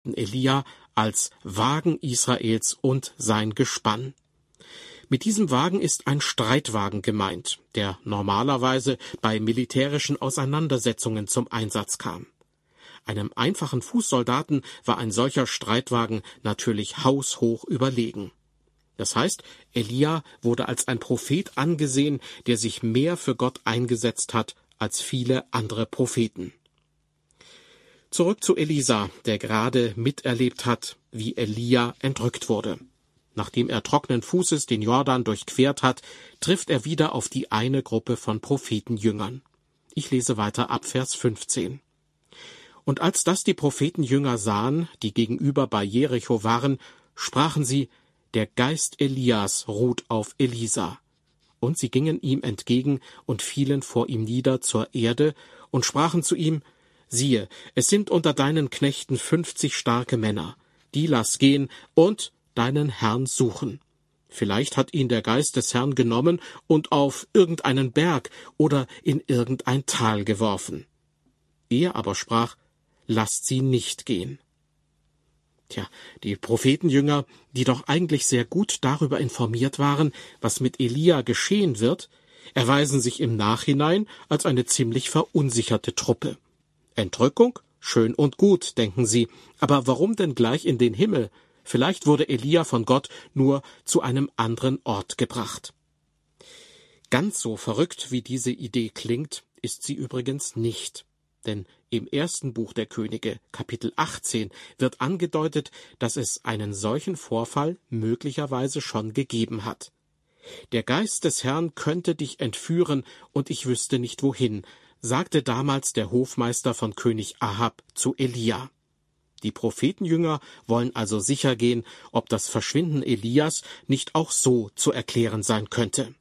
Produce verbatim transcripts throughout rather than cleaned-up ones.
Elia als Wagen Israels und sein Gespann. Mit diesem Wagen ist ein Streitwagen gemeint, der normalerweise bei militärischen Auseinandersetzungen zum Einsatz kam. Einem einfachen Fußsoldaten war ein solcher Streitwagen natürlich haushoch überlegen. Das heißt, Elia wurde als ein Prophet angesehen, der sich mehr für Gott eingesetzt hat als viele andere Propheten. Zurück zu Elisa, der gerade miterlebt hat, wie Elia entrückt wurde. Nachdem er trockenen Fußes den Jordan durchquert hat, trifft er wieder auf die eine Gruppe von Prophetenjüngern. Ich lese weiter ab Vers fünfzehn. Und als das die Prophetenjünger sahen, die gegenüber bei Jericho waren, sprachen sie, der Geist Elias ruht auf Elisa. Und sie gingen ihm entgegen und fielen vor ihm nieder zur Erde und sprachen zu ihm, siehe, es sind unter deinen Knechten fünfzig starke Männer, die lass gehen und deinen Herrn suchen. Vielleicht hat ihn der Geist des Herrn genommen und auf irgendeinen Berg oder in irgendein Tal geworfen. Er aber sprach, lasst sie nicht gehen. Tja, die Prophetenjünger, die doch eigentlich sehr gut darüber informiert waren, was mit Elia geschehen wird, erweisen sich im Nachhinein als eine ziemlich verunsicherte Truppe. Entrückung? Schön und gut, denken sie, aber warum denn gleich in den Himmel? Vielleicht wurde Elia von Gott nur zu einem anderen Ort gebracht. Ganz so verrückt, wie diese Idee klingt, ist sie übrigens nicht. Denn im ersten Buch der Könige, Kapitel achtzehn, wird angedeutet, dass es einen solchen Vorfall möglicherweise schon gegeben hat. Der Geist des Herrn könnte dich entführen, und ich wüsste nicht wohin, sagte damals der Hofmeister von König Ahab zu Elia. Die Prophetenjünger wollen also sicher gehen, ob das Verschwinden Elias nicht auch so zu erklären sein könnte.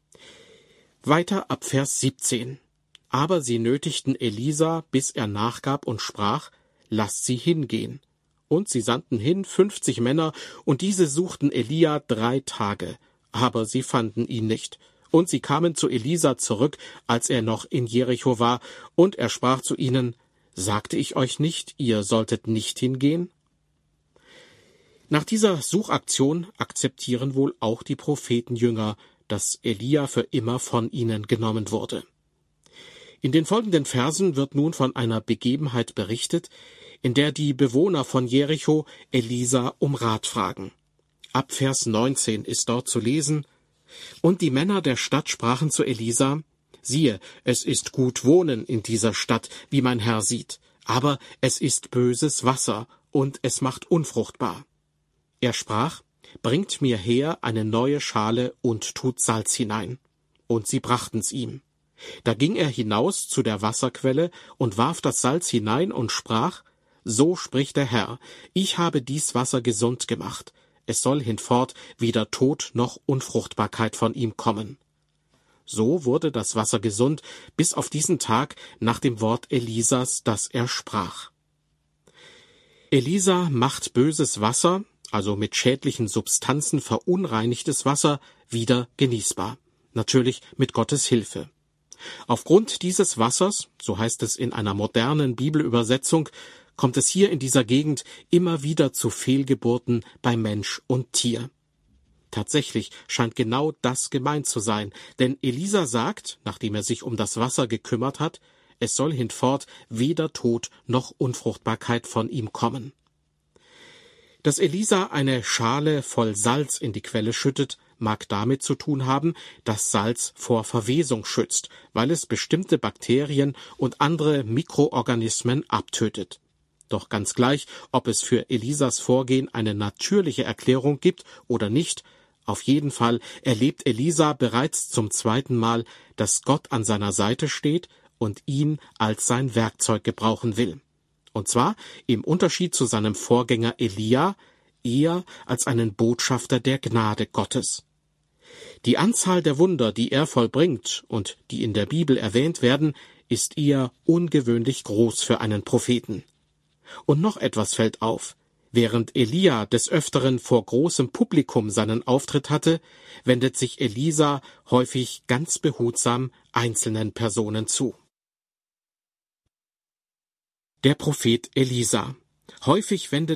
Weiter ab Vers siebzehn. Aber sie nötigten Elisa, bis er nachgab und sprach, lasst sie hingehen. Und sie sandten hin fünfzig Männer, und diese suchten Elia drei Tage, aber sie fanden ihn nicht. Und sie kamen zu Elisa zurück, als er noch in Jericho war, und er sprach zu ihnen, sagte ich euch nicht, ihr solltet nicht hingehen? Nach dieser Suchaktion akzeptieren wohl auch die Prophetenjünger, dass Elia für immer von ihnen genommen wurde. In den folgenden Versen wird nun von einer Begebenheit berichtet, in der die Bewohner von Jericho Elisa um Rat fragen. Ab Vers neunzehn ist dort zu lesen, und die Männer der Stadt sprachen zu Elisa, siehe, es ist gut Wohnen in dieser Stadt, wie mein Herr sieht, aber es ist böses Wasser, und es macht unfruchtbar. Er sprach, bringt mir her eine neue Schale und tut Salz hinein. Und sie brachten's ihm. Da ging er hinaus zu der Wasserquelle und warf das Salz hinein und sprach, so spricht der Herr, ich habe dies Wasser gesund gemacht, es soll hinfort weder Tod noch Unfruchtbarkeit von ihm kommen. So wurde das Wasser gesund, bis auf diesen Tag nach dem Wort Elisas, das er sprach. Elisa macht böses Wasser, also mit schädlichen Substanzen verunreinigtes Wasser, wieder genießbar. Natürlich mit Gottes Hilfe. Aufgrund dieses Wassers, so heißt es in einer modernen Bibelübersetzung, kommt es hier in dieser Gegend immer wieder zu Fehlgeburten bei Mensch und Tier. Tatsächlich scheint genau das gemeint zu sein, denn Elisa sagt, nachdem er sich um das Wasser gekümmert hat, es soll hinfort weder Tod noch Unfruchtbarkeit von ihm kommen. Dass Elisa eine Schale voll Salz in die Quelle schüttet, mag damit zu tun haben, dass Salz vor Verwesung schützt, weil es bestimmte Bakterien und andere Mikroorganismen abtötet. Doch ganz gleich, ob es für Elisas Vorgehen eine natürliche Erklärung gibt oder nicht, auf jeden Fall erlebt Elisa bereits zum zweiten Mal, dass Gott an seiner Seite steht und ihn als sein Werkzeug gebrauchen will. Und zwar im Unterschied zu seinem Vorgänger Elia eher als einen Botschafter der Gnade Gottes. Die Anzahl der Wunder, die er vollbringt und die in der Bibel erwähnt werden, ist eher ungewöhnlich groß für einen Propheten. Und noch etwas fällt auf. Während Elia des Öfteren vor großem Publikum seinen Auftritt hatte, wendet sich Elisa häufig ganz behutsam einzelnen Personen zu. Der Prophet Elisa. Häufig wendet